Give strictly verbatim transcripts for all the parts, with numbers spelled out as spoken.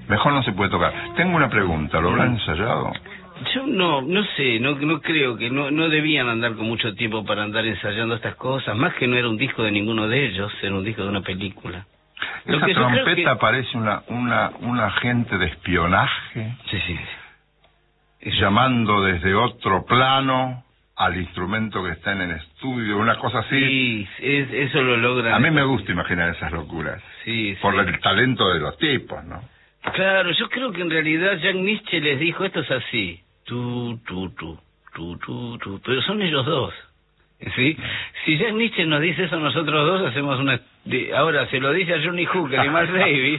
Mejor no se puede tocar. Tengo una pregunta, ¿lo habrán ensayado? Yo no, no sé, no, no creo que, no, no debían andar con mucho tiempo para andar ensayando estas cosas, más que no era un disco de ninguno de ellos, era un disco de una película. Lo Esa que yo creo trompeta que... parece una, una, un agente de espionaje, Sí, sí, sí. llamando desde otro plano al instrumento que está en el estudio, una cosa así. Sí, es, eso lo logran. A mí me gusta imaginar esas locuras, sí, por sí. el talento de los tipos, ¿no? Claro, yo creo que en realidad Jack Nitzsche les dijo, esto es así, tú, tú, tú, tú, tú, tú, pero son ellos dos, ¿sí? Si Jack Nitzsche nos dice eso, nosotros dos hacemos una... de- ahora, se lo dice a Johnny Hooker y Miles Davis,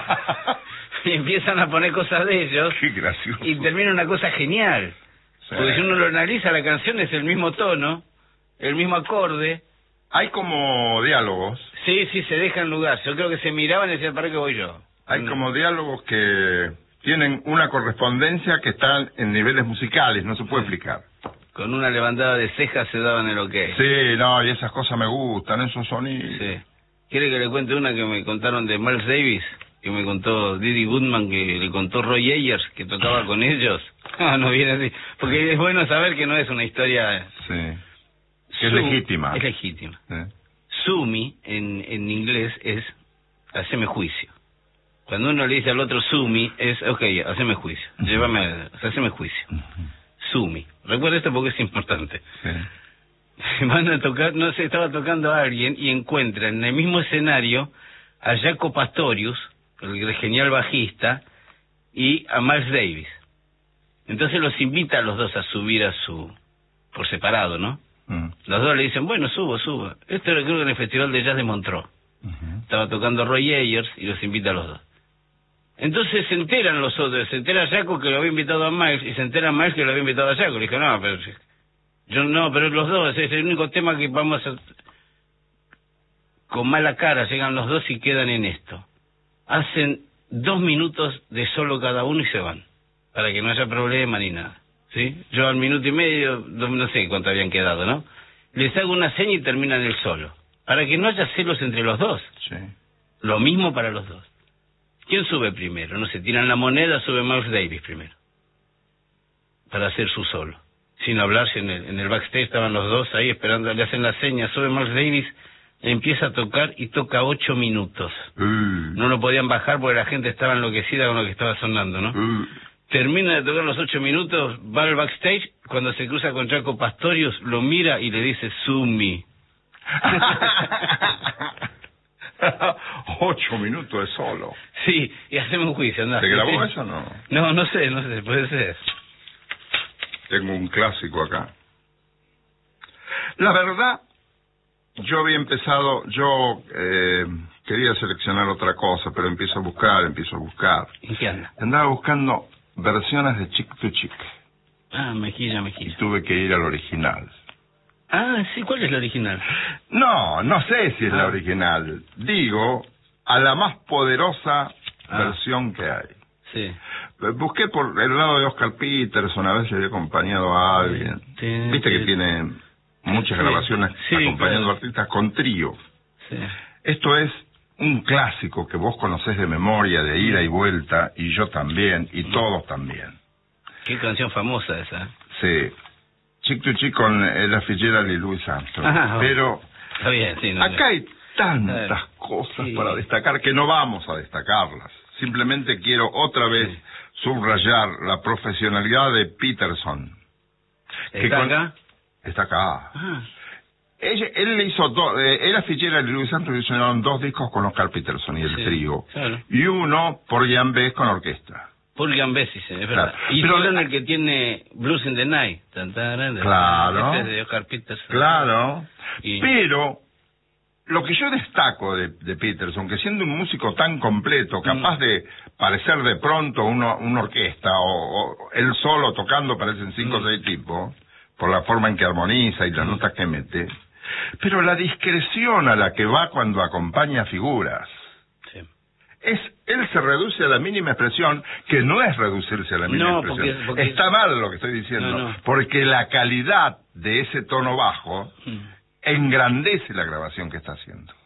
y empiezan a poner cosas de ellos, Qué gracioso. y termina una cosa genial, Sí. porque si uno lo analiza, la canción es el mismo tono, el mismo acorde, Hay como diálogos, sí, sí, se dejan lugar, yo creo que se miraban y decían, ¿para qué voy yo? hay como diálogos que tienen una correspondencia que están en niveles musicales, no se puede explicar. Con una levantada de cejas se daban el ok. Sí, no, y esas cosas me gustan, esos sonidos. Sí. ¿Quiere que le cuente una que me contaron de Miles Davis? Que me contó Didi Goodman, que le contó Roy Ayers, que tocaba con ellos. Ah, no viene así. Porque es bueno saber que no es una historia... Sí. Que es Su- legítima. Es legítima. Sí. Sumi, en, en inglés, es haceme juicio. Cuando uno le dice al otro sumi, es, ok, haceme juicio. Llévame, a- haceme juicio. Sumi. Recuerda esto porque es importante. Sí. Van a tocar, no sé, estaba tocando a alguien y encuentran en el mismo escenario a Jaco Pastorius, el genial bajista, y a Miles Davis. Entonces los invita a los dos a subir a su... por separado, ¿no? Mm. Los dos le dicen, bueno, subo, subo. Esto era creo que en el Festival de Jazz de Montreux. Ujú. Estaba tocando Roy Ayers y los invita a los dos. Entonces se enteran los otros, se entera Jaco que lo había invitado a Miles y se entera Miles que lo había invitado a Jaco. Le dijo, no, pero... yo no, pero los dos, es el único tema que vamos a... Con mala cara llegan los dos y quedan en esto. Hacen dos minutos de solo cada uno y se van, para que no haya problema ni nada, ¿sí? Yo al minuto y medio, dos- no sé cuánto habían quedado, ¿no? Les hago una seña y terminan el solo, para que no haya celos entre los dos. Sí. Lo mismo para los dos. ¿Quién sube primero? No sé, tiran la moneda, sube Miles Davis primero, para hacer su solo. Sin hablarse, en el, en el backstage estaban los dos ahí esperando, le hacen la seña, sube Miles Davis, empieza a tocar y toca ocho minutos. Uh, No lo podían bajar porque la gente estaba enloquecida con lo que estaba sonando, ¿no? uh. Termina de tocar los ocho minutos, va al backstage, cuando se cruza con Jaco Pastorius, lo mira y le dice, Sumi. Ocho minutos de solo. Sí, y hacemos un juicio, ¿no? ¿Se grabó eso o no? No, no sé, no sé, puede ser. Tengo un clásico acá. La verdad, yo había empezado, yo eh, quería seleccionar otra cosa, pero empiezo a buscar, empiezo a buscar. ¿En qué anda? Andaba buscando versiones de Chick to Chick Ah, mejilla, y mejilla. tuve que ir al original. Ah, sí, ¿cuál es la original? No, no sé si es Ah. la original. Digo, a la más poderosa Ah. versión que hay. Sí. Busqué por el lado de Oscar Peterson, a ver si había acompañado a alguien. Sí, Viste sí. que tiene muchas Sí. grabaciones Sí, acompañando claro. artistas con trío. Sí. Esto es un clásico que vos conocés de memoria, de ida y vuelta, y yo también, y todos también. Qué canción famosa esa. Sí. Chick to Chick con Ella Fitzgerald y Louis Armstrong. Ajá, Pero Está bien, sí. No, acá hay tantas Claro. cosas Sí. para destacar que no vamos a destacarlas. Simplemente quiero otra vez Sí. subrayar la profesionalidad de Peterson. que ¿Está con- acá? Está acá. Ah, Ella- él le hizo dos, eh, Ella Fitzgerald y Louis Armstrong hicieron dos discos con Oscar Peterson y el sí, trío. Claro. Y uno por Jan Bess con orquesta. Paul Gambesi, sí, es verdad. Claro. Y Pero- hicieron el que tiene Blues in the Night. Tan, taran, Claro. Ese es de Oscar Peterson. Claro. Y- Pero lo que yo destaco de, de Peterson, que siendo un músico tan completo, capaz Mm. de parecer de pronto uno, una orquesta, o, o él solo tocando parecen cinco o Mm. seis tipos, por la forma en que armoniza y las Mm. notas que mete, pero la discreción a la que va cuando acompaña figuras, Sí. es él se reduce a la mínima expresión, que no es reducirse a la mínima No, expresión. porque- porque- Está mal lo que estoy diciendo, No, no. porque la calidad de ese tono bajo Mm. engrandece la grabación que está haciendo.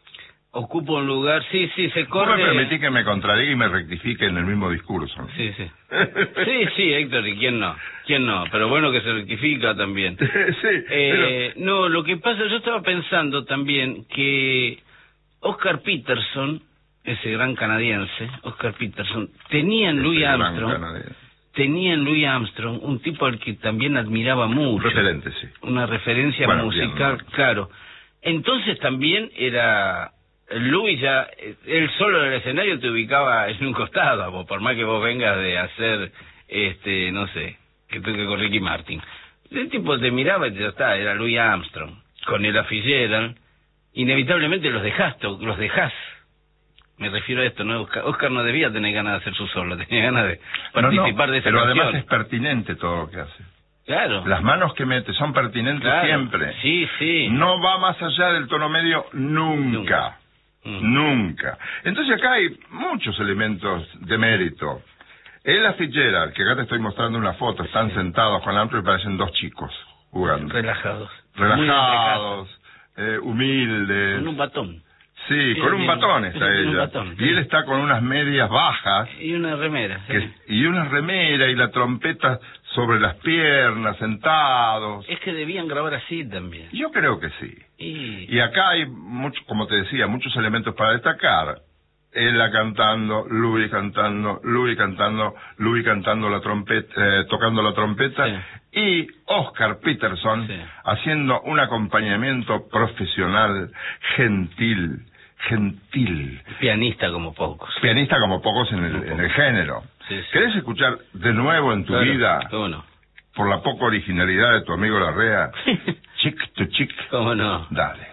ocupa un lugar, sí, sí, se ¿Cómo corre... me permití que me contradiga y me rectifique en el mismo discurso? Sí, sí. Sí, sí, Héctor, ¿y quién no? ¿Quién no? Pero bueno que se rectifica también. Sí, eh, pero... No, lo que pasa, yo estaba pensando también que Oscar Peterson, ese gran canadiense, Oscar Peterson, tenía en Louis Armstrong, tenía en Louis Armstrong un tipo al que también admiraba mucho. Referente, sí. Una referencia bueno, musical, bien, ¿no? claro. Entonces también era... Louis ya, él solo en el escenario te ubicaba en un costado, vos, por más que vos vengas de hacer, este, no sé, que toque con Ricky Martin. El tipo te miraba y ya está, era Louis Armstrong. Con el Fitzgerald, inevitablemente los dejás, los dejás. Me refiero a esto, ¿no? Oscar, Oscar no debía tener ganas de hacer su solo, tenía ganas de participar no, no, de esa pero canción. además es pertinente todo lo que hace. Claro. Las manos que mete son pertinentes claro. siempre. Sí, sí. No va más allá del tono medio nunca. Nunca. Mm. Nunca. Entonces acá hay muchos elementos de mérito. Ella Fitzgerald, que acá te estoy mostrando una foto, están sí. sentados con la amplia y parecen dos chicos jugando. Relajados. Relajados, eh, humildes. Con un batón. Sí, sí, con un batón está ella. Un batón, sí. Y él está con unas medias bajas. Y una remera. Sí. Que, y una remera y la trompeta sobre las piernas, sentados. Es que debían grabar así también. Yo creo que sí. Y, y acá hay, mucho, como te decía, muchos elementos para destacar. Ella cantando, Louis cantando, Louis cantando, Louis cantando la trompeta, eh, tocando la trompeta, sí. y Oscar Peterson sí. haciendo un acompañamiento profesional, gentil, gentil. Pianista como pocos. Pianista como pocos en el, como en el género. Sí, sí. ¿Querés escuchar de nuevo en tu claro, vida, ¿cómo no? por la poca originalidad de tu amigo Larrea, Chick to Chick? ¿Cómo no? Dale.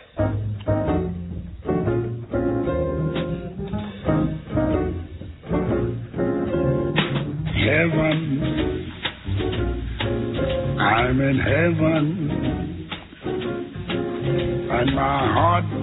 Heaven, I'm in heaven, and my heart